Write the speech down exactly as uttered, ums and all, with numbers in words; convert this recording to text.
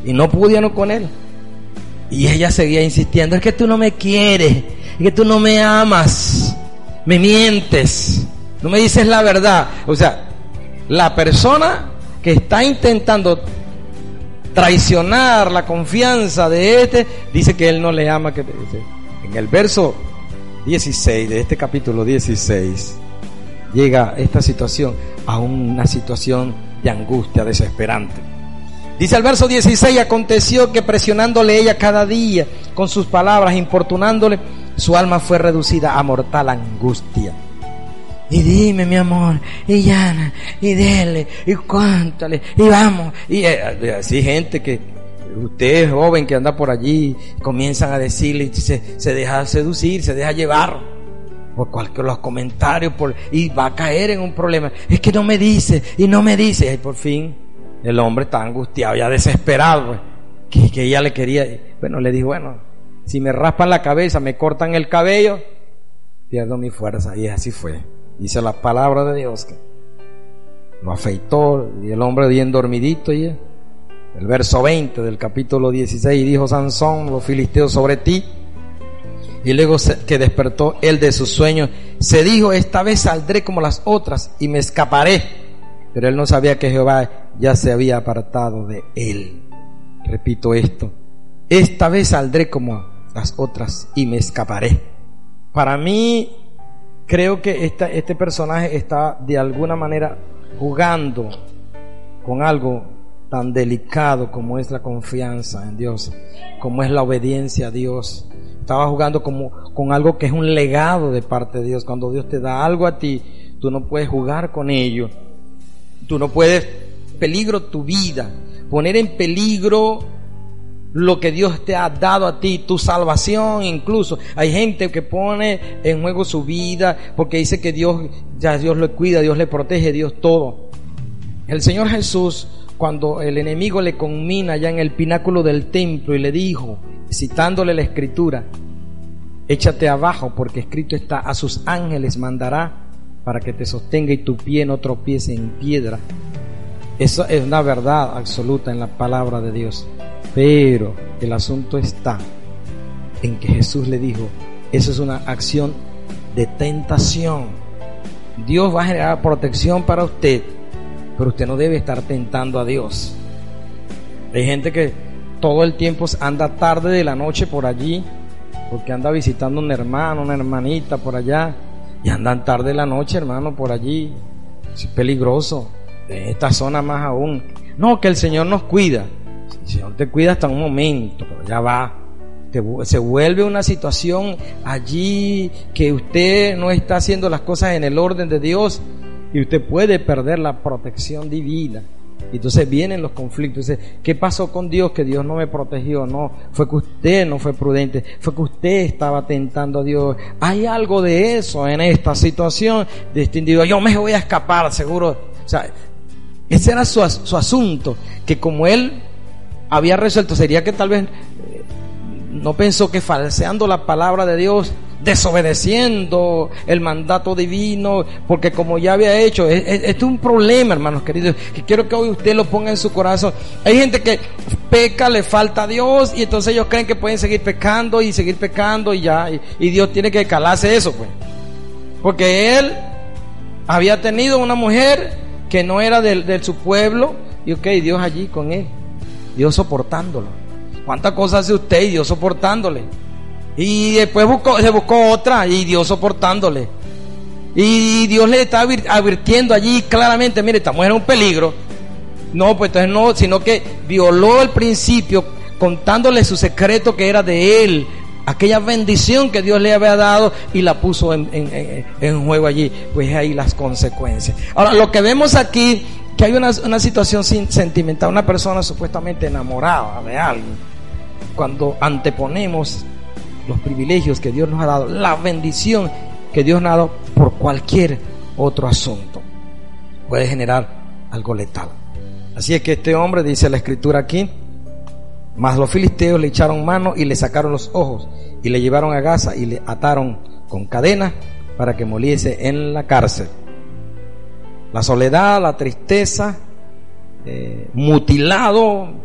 y no pudieron con él. Y ella seguía insistiendo: es que tú no me quieres, es que tú no me amas, me mientes, no me dices la verdad. O sea, la persona que está intentando traicionar la confianza de este, dice que él no le ama. Que dice, en el verso dieciséis de este capítulo dieciséis, llega esta situación a una situación de angustia desesperante. Dice el verso dieciséis: aconteció que presionándole ella cada día con sus palabras, importunándole, su alma fue reducida a mortal angustia. Y dime, mi amor, y llana, y dele, y cuéntale, y vamos. Y eh, así gente que, usted joven que anda por allí, comienzan a decirle, y se, se deja seducir, se deja llevar por cualquier los comentarios, por, y va a caer en un problema. Es que no me dice, y no me dice. Y por fin el hombre está angustiado, ya desesperado, pues, que, que ella le quería. Bueno, le dijo: bueno, si me raspan la cabeza, me cortan el cabello, pierdo mi fuerza. Y así fue. Dice la palabra de Dios que lo afeitó, y el hombre bien dormidito. Y el verso veinte del capítulo dieciséis: y dijo Sansón, los filisteos sobre ti. Y luego que despertó él de su sueño, se dijo: esta vez saldré como las otras y me escaparé. Pero él no sabía que Jehová ya se había apartado de él. Repito esto: esta vez saldré como las otras y me escaparé. Para mí, creo que esta, este personaje está de alguna manera jugando con algo tan delicado como es la confianza en Dios, como es la obediencia a Dios. Estaba jugando como, con algo que es un legado de parte de Dios. Cuando Dios te da algo a ti, tú no puedes jugar con ello. Tú no puedes peligro tu vida, poner en peligro lo que Dios te ha dado a ti, tu salvación. Incluso hay gente que pone en juego su vida porque dice que Dios, ya Dios le cuida, Dios le protege, Dios todo. El Señor Jesús, cuando el enemigo le conmina allá en el pináculo del templo y le dijo, citándole la escritura: échate abajo, porque escrito está: a sus ángeles mandará para que te sostenga y tu pie no tropiece en piedra. Eso es una verdad absoluta en la palabra de Dios. Pero el asunto está en que Jesús le dijo: eso es una acción de tentación. Dios va a generar protección para usted, pero usted no debe estar tentando a Dios. Hay gente que todo el tiempo anda tarde de la noche por allí, porque anda visitando un hermano, una hermanita por allá, y andan tarde de la noche, hermano, por allí. Es peligroso. En esta zona más aún. No, que el Señor nos cuida. El Señor te cuida hasta un momento, pero ya va. Te, se vuelve una situación allí que usted no está haciendo las cosas en el orden de Dios, y usted puede perder la protección divina. Entonces vienen los conflictos. Dice: ¿qué pasó con Dios? Que Dios no me protegió. No, fue que usted no fue prudente, fue que usted estaba tentando a Dios. Hay algo de eso en esta situación de este individuo. Yo me voy a escapar, seguro. O sea, ese era su, su asunto, que como él había resuelto, sería que tal vez eh, no pensó que falseando la palabra de Dios, desobedeciendo el mandato divino, porque como ya había hecho, es, es, es un problema, hermanos queridos, que quiero que hoy usted lo ponga en su corazón. Hay gente que peca, le falta a Dios, y entonces ellos creen que pueden seguir pecando y seguir pecando y ya, y, y Dios tiene que calarse eso, pues, porque él había tenido una mujer que no era de, de su pueblo, y ok, Dios allí con él, Dios soportándolo. ¿Cuántas cosas hace usted y Dios soportándole? Y después buscó, se buscó otra y Dios soportándole. Y Dios le está advirtiendo allí claramente: mire, esta mujer es un peligro. No, pues entonces no, sino que violó el principio, contándole su secreto que era de él, aquella bendición que Dios le había dado, y la puso en, en, en juego allí. Pues ahí las consecuencias. Ahora, lo que vemos aquí, que hay una, una situación sentimental, una persona supuestamente enamorada de alguien, cuando anteponemos los privilegios que Dios nos ha dado, la bendición que Dios nos ha dado por cualquier otro asunto, puede generar algo letal. Así es que este hombre, dice la escritura aquí: mas los filisteos le echaron mano y le sacaron los ojos y le llevaron a Gaza y le ataron con cadenas para que moliese en la cárcel. La soledad, la tristeza, eh, mutilado